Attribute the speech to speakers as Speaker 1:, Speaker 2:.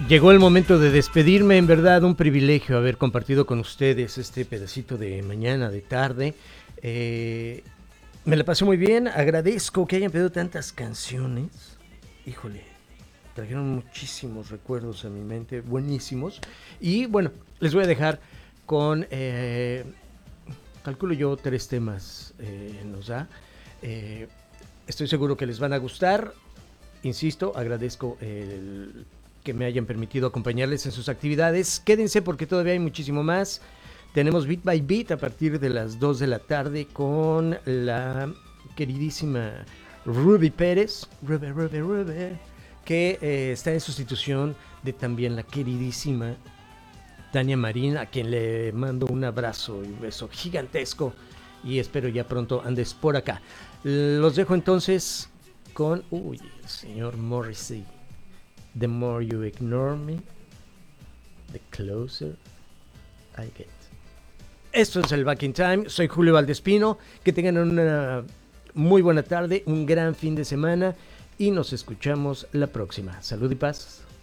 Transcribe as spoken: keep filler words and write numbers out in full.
Speaker 1: Llegó el momento de despedirme, en verdad un privilegio haber compartido con ustedes este pedacito de mañana, de tarde. Eh, me la pasé muy bien, agradezco que hayan pedido tantas canciones. Híjole, trajeron muchísimos recuerdos a mi mente, buenísimos. Y bueno, les voy a dejar con, eh, calculo yo, tres temas eh, nos da. Eh, estoy seguro que les van a gustar. Insisto, agradezco el que me hayan permitido acompañarles en sus actividades. Quédense porque todavía hay muchísimo más. Tenemos Beat by Beat a partir de las dos de la tarde con la queridísima Ruby Pérez, Ruby, Ruby, Ruby, que eh, está en sustitución de también la queridísima Tania Marín, a quien le mando un abrazo y un beso gigantesco y espero ya pronto andes por acá. Los dejo entonces con, uy, el señor Morrissey. The more you ignore me, the closer I get. Esto es el Back in Time. Soy Julio Valdespino. Que tengan una muy buena tarde, un gran fin de semana y nos escuchamos la próxima. Salud y paz.